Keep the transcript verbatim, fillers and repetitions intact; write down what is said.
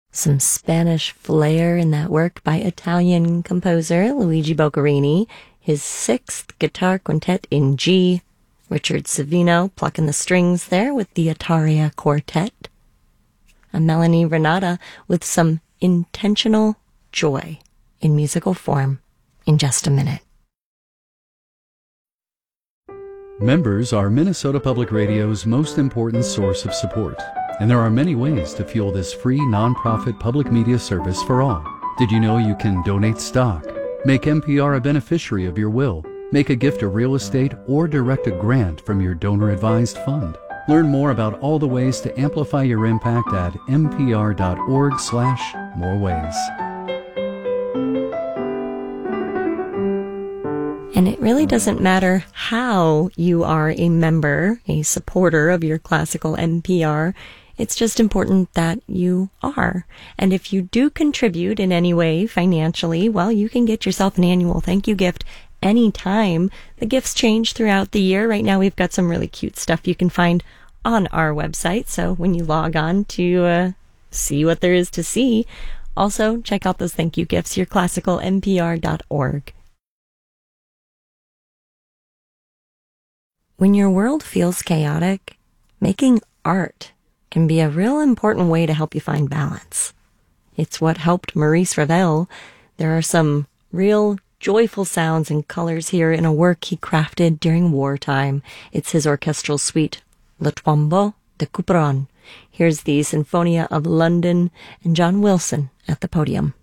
Some Spanish flair in that work by Italian composer Luigi Boccherini, his sixth guitar quintet in G. Richard Savino plucking the strings there with the Ataria Quartet. A Melanie Renata with some intentional joy in musical form in just a minute. Members are Minnesota Public Radio's most important source of support, and there are many ways to fuel this free nonprofit public media service for all. Did you know you can donate stock, make N P R a beneficiary of your will, make a gift of real estate, or direct a grant from your donor-advised fund? Learn more about all the ways to amplify your impact at npr.org slash more ways. And it really doesn't matter how you are a member, a supporter of your classical N P R. It's just important that you are. And if you do contribute in any way financially, well, you can get yourself an annual thank you gift anytime. The gifts change throughout the year. Right now we've got some really cute stuff you can find on our website. So when you log on to uh, see what there is to see, also check out those thank you gifts, your classical N P R dot org. When your world feels chaotic, making art can be a real important way to help you find balance. It's what helped Maurice Ravel. There are some real joyful sounds and colors here in a work he crafted during wartime. It's his orchestral suite, Le Tombeau de Couperon. Here's the Sinfonia of London and John Wilson at the podium.